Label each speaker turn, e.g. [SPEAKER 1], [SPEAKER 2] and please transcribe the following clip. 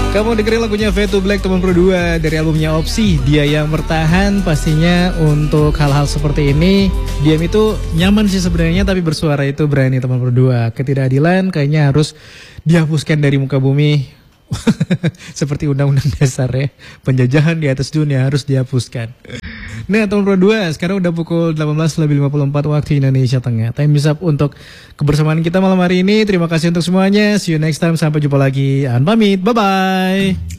[SPEAKER 1] Kamu dengerin lagunya Fade to Black teman Pro 2 dari albumnya Opsi. Dia yang bertahan pastinya untuk hal-hal seperti ini. Diam itu nyaman sih sebenarnya, tapi bersuara itu berani teman Pro 2. Ketidakadilan kayaknya harus dihapuskan dari muka bumi. Seperti undang-undang dasar ya. Penjajahan di atas dunia harus dihapuskan. Nah teman Pro 2, sekarang udah pukul 18.54 waktu Indonesia Tengah. Time is up untuk kebersamaan kita malam hari ini. Terima kasih untuk semuanya. See you next time. Sampai jumpa lagi. An pamit. Bye-bye.